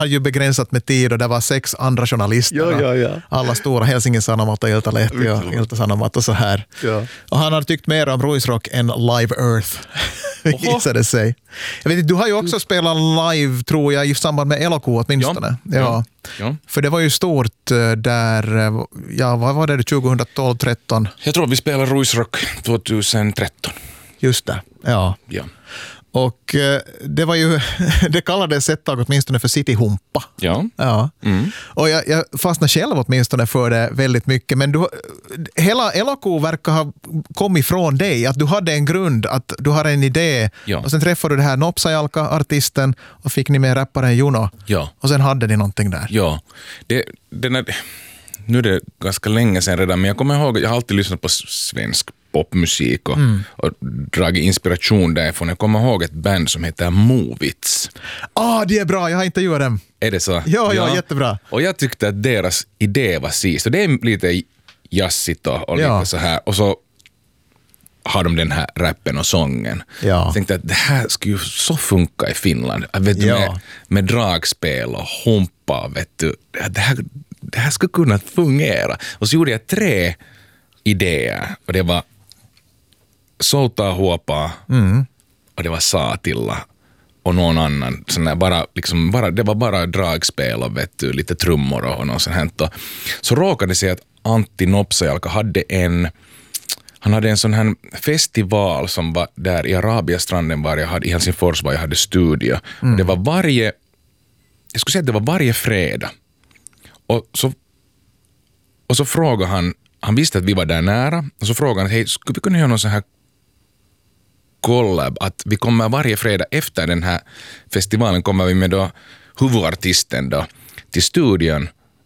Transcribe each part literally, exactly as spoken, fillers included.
ju begränsat med tid och det var sex andra journalister. Ja, ja, ja. Alla stora Helsingin Sanomat och Iltalehti och Ilta-Sanomat och så här. Ja. Och han har tyckt mer om Ruisrock än Live Earth. Gissade det sig. Jag vet inte, du har ju också spelat live, tror jag, i samband med Elokuva åtminstone. Ja. Ja. Ja. För det var ju stort där, ja, vad var det, tjugohundratolv tretton? Jag tror vi spelade Ruisrock tjugotretton. Just det, ja. Ja. Och det var ju, det kallades ett tag åtminstone för cityhumpa. Ja. Ja. Mm. Och jag, jag fastnade själv åtminstone för det väldigt mycket. Men du, hela Eloko verkar ha kommit från dig. Att du hade en grund, att du har en idé. Ja. Och sen träffade du det här Nopsajalka, artisten, och fick ni med rapparen Juno. Ja. Och sen hade ni någonting där. Ja. Det, den är, nu är det ganska länge sedan redan, men jag kommer ihåg, jag har alltid lyssnat på svensk popmusik och, mm. och dragit inspiration därifrån. Jag kommer ihåg ett band som heter Movits. Ah, det är bra, jag har intervjuat dem. Är det så? Ja, ja, ja, jättebra. Och jag tyckte att deras idé var sist. Och det är lite jazzigt och, och ja. lite så här. Och så har de den här rappen och sången. Ja. Jag tänkte att det här skulle ju så funka i Finland. Vet du, ja. med, med dragspel och humpa. Vet du, det, här, det här skulle kunna fungera. Och så gjorde jag tre idéer. Och det var Soutaa Huopaa mm. och det var Saatilla och någon annan. Sån där, bara, liksom, bara, det var bara dragspel och vet du, lite trummor och något sånt här. Så råkade det sig att Antti Nopsajalka hade en han hade en sån här festival som var där i Arabiastranden var jag hade, i Helsingfors var jag hade studio. Mm. Och det var varje jag skulle säga att det var varje fredag. Och så, och så frågade han, han visste att vi var där nära, och så frågade han, hej, skulle vi kunna göra någon sån här collab, att vi kommer varje fredag efter den här festivalen kommer vi med då huvudartisten då till studion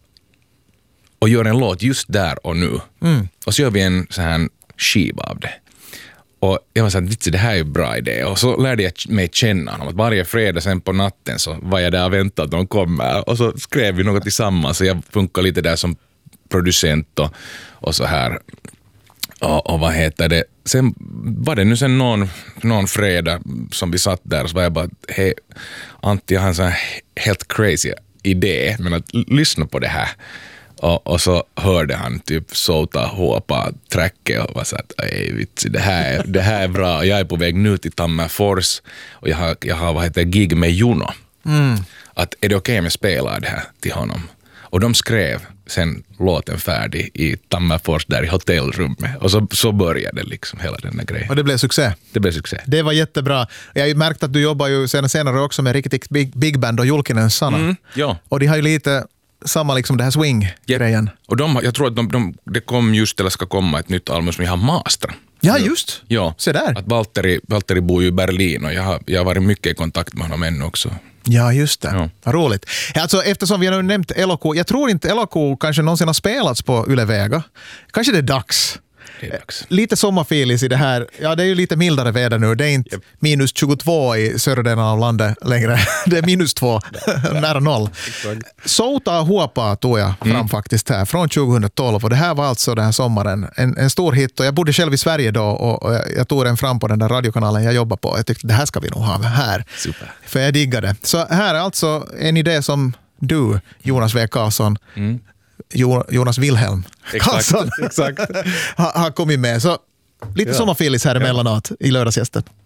och gör en låt just där och nu. Mm. Och så gör vi en sån här skiva av det. Och jag var så här, det här är en bra idé. Och så lärde jag mig känna honom. Att varje fredag sen på natten så var jag där och väntade att de kommer. Och så skrev vi något tillsammans. Så jag funkar lite där som producent och, och så här. Och, och vad heter det? Sen var det nu sen någon, någon fredag som vi satt där och så var jag bara, hej Antti, jag har en sån här helt crazy idé, men att lyssna på det här. Och, och så hörde han typ Soutaa Huopaa tracket och var så att ej vitsi, det här, är, det här är bra. Jag är på väg nu till Tammerfors och jag har, jag har vad heter gig med Juno. Mm. Att är det okej okay om jag spelar det här till honom? Och de skrev sen låten färdig i Tammerfors där i hotellrummet. Och så, så började liksom hela den här grejen. Och det blev succé? Det blev succé. Det var jättebra. Jag har ju märkt att du jobbar ju senare, senare också med riktigt big, big band och Julkinen Sana. Mm, ja. Och de har ju lite samma liksom det här swing-grejen. Yep. Och de, jag tror att de, de, det kom just, eller ska komma ett nytt album som jag har mastrat. Ja, just. Ja. Se där. Att Valtteri, Valtteri bor ju i Berlin och jag har, jag har varit mycket i kontakt med honom ännu också. Ja, just det. Ja. Vad roligt. Alltså, eftersom vi har nu nämnt Eloko, jag tror inte Eloko kanske någonsin har spelats på Yle Vega. Kanske det är dags. Det är dags. Lite sommarfilis i det här. Ja, det är ju lite mildare väder nu. Det är inte yep. minus tjugotvå i södra delen av landet längre. Det är minus två, nära noll. Soutaa Huopaa tog jag fram mm. faktiskt här från tjugotolv och det här var alltså den här sommaren en, en stor hit och jag bodde själv i Sverige då och, och jag, jag tog den fram på den där radiokanalen jag jobbar på. Jag tyckte det här ska vi nog ha här. Super. För jag diggade. Så här är alltså en idé som du, Jonas W. Karlsson, mm. Jonas Wilhelm Karlsson exakt. har, har kommit med. Så lite ja. sommarfilis här emellanåt i lördagsgästen.